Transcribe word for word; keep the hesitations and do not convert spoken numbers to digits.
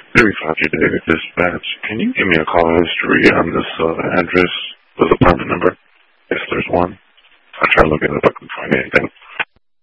three five two David Dispatch. Can you give me a call history on this uh, address, this apartment number? If there's one. I'll try to look it up if I can find anything.